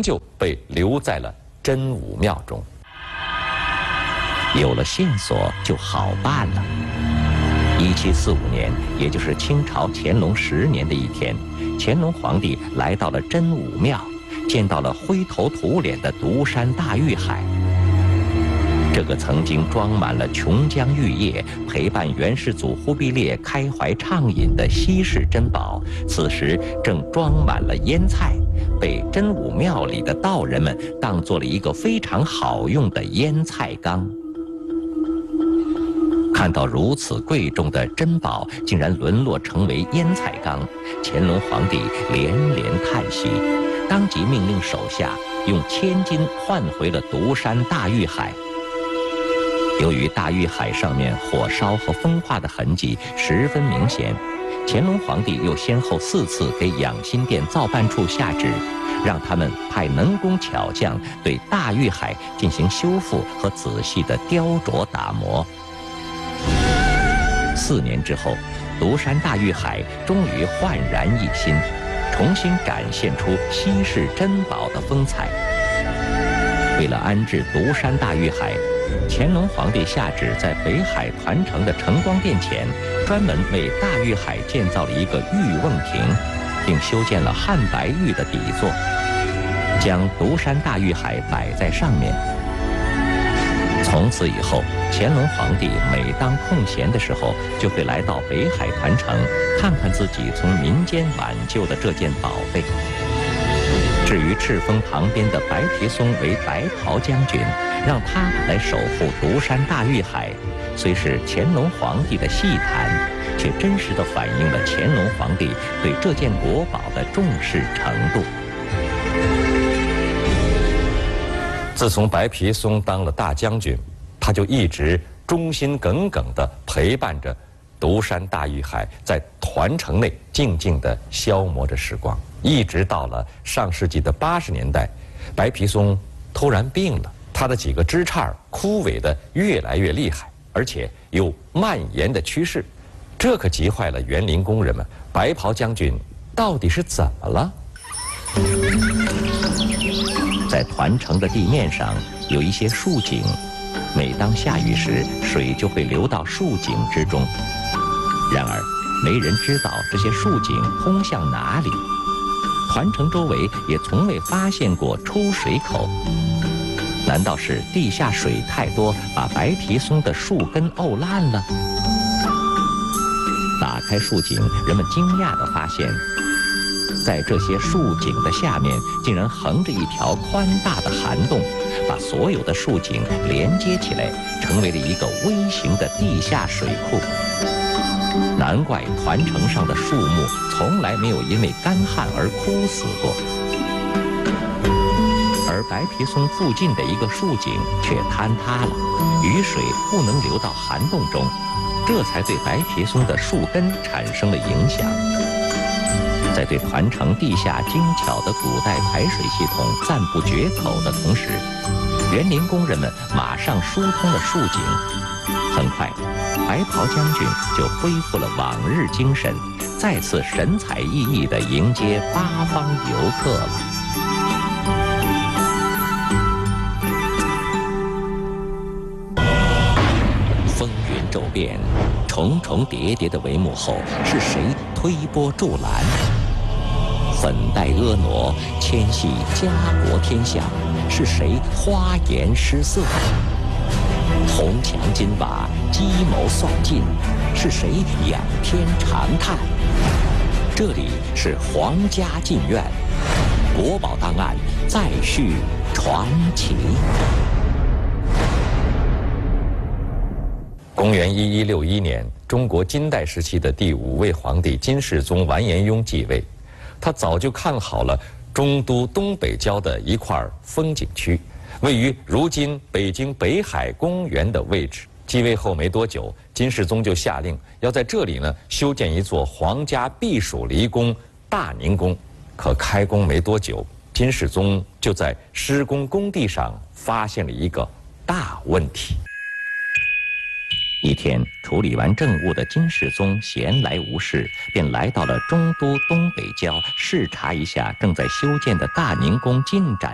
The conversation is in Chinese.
究被留在了真武庙中。 有了线索就好办了。1745年，也就是清朝乾隆10年的一天，乾隆皇帝来到了真武庙，见到了灰头土脸的独山大玉海。这个曾经装满了琼浆玉液，陪伴元世祖忽必烈开怀畅饮的稀世珍宝，此时正装满了腌菜，被真武庙里的道人们当做了一个非常好用的腌菜缸。看到如此贵重的珍宝竟然沦落成为腌菜缸，乾隆皇帝连连叹息，当即命令手下用1000金换回了独山大玉海。由于大玉海上面火烧和风化的痕迹十分明显，乾隆皇帝又先后4次给养心殿造办处下旨，让他们派能工巧匠对大玉海进行修复和仔细的雕琢打磨。4年之后，独山大玉海终于焕然一新，重新展现出稀世珍宝的风采。为了安置独山大玉海，乾隆皇帝下旨在北海团城的承光殿前，专门为大玉海建造了一个玉瓮亭，并修建了汉白玉的底座，将独山大玉海摆在上面。从此以后，乾隆皇帝每当空闲的时候，就会来到北海团城，看看自己从民间挽救的这件宝贝。至于赤峰旁边的白皮松为白袍将军，让他来守护独山大玉海，虽是乾隆皇帝的戏谈，却真实地反映了乾隆皇帝对这件国宝的重视程度。 自从白皮松当了大将军，他就一直忠心耿耿地陪伴着独山大玉海在团城内静静地消磨着时光，一直到了上世纪的80年代，白皮松突然病了，他的几个枝杈枯萎得越来越厉害，而且有蔓延的趋势，这可急坏了园林工人们。白袍将军到底是怎么了？ 在团城的地面上有一些竖井，每当下雨时，水就会流到竖井之中。然而，没人知道这些竖井通向哪里，团城周围也从未发现过出水口。难道是地下水太多，把白皮松的树根沤烂了？打开竖井，人们惊讶地发现，在这些竖井的下面，竟然横着一条宽大的涵洞，把所有的竖井连接起来，成为了一个微型的地下水库。难怪团城上的树木从来没有因为干旱而枯死过，而白皮松附近的一个竖井却坍塌了，雨水不能流到涵洞中，这才对白皮松的树根产生了影响。在对团城地下精巧的古代排水系统赞不绝口的同时，园林工人们马上疏通了竖井。很快，白袍将军就恢复了往日精神，再次神采奕奕地迎接八方游客了。风云骤变，重重叠叠的帷幕后，是谁推波助澜？粉黛婀娜，牵系家国天下，是谁花颜失色？铜墙金瓦，计谋算尽，是谁仰天长叹？这里是皇家禁院，国宝档案再续传奇。 公元1161年，中国金代时期的第5位皇帝金世宗完颜雍继位。他早就看好了中都东北郊的一块风景区，位于如今北京北海公园的位置。继位后没多久，金世宗就下令要在这里呢修建一座皇家避暑离宫大宁宫。可开工没多久，金世宗就在施工工地上发现了一个大问题。 一天，处理完政务的金世宗闲来无事，便来到了中都东北郊视察一下正在修建的大宁宫进展